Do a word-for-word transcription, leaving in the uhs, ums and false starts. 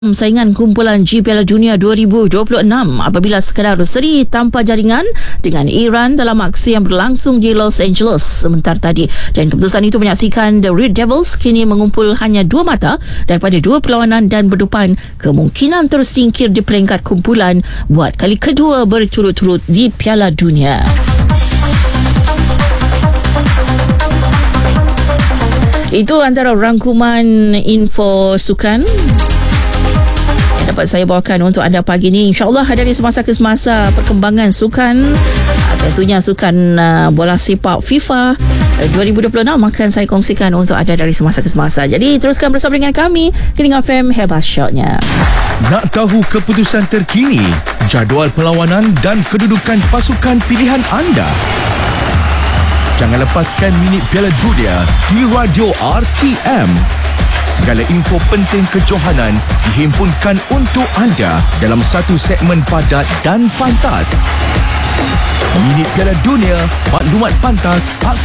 Saingan kumpulan G Piala Dunia dua ribu dua puluh enam apabila sekadar seri tanpa jaringan dengan Iran dalam aksi yang berlangsung di Los Angeles sebentar tadi. Dan keputusan itu menyaksikan The Red Devils kini mengumpul hanya dua mata daripada dua perlawanan dan berdepan kemungkinan tersingkir di peringkat kumpulan buat kali kedua berturut-turut di Piala Dunia. Itu antara rangkuman info sukan dapat saya bawakan untuk anda pagi ni. InsyaAllah dari semasa ke semasa perkembangan sukan, tentunya sukan uh, bola sepak FIFA uh, dua ribu dua puluh enam akan saya kongsikan untuk anda dari semasa ke semasa. Jadi teruskan bersama dengan kami Keling F M Hebat Shotnya. Nak tahu keputusan terkini, jadual perlawanan dan kedudukan pasukan pilihan anda? Jangan lepaskan minit Piala Dunia di Radio R T M. Segala info penting kejohanan dihimpunkan untuk anda dalam satu segmen padat dan pantas. Minit Piala Dunia, maklumat pantas.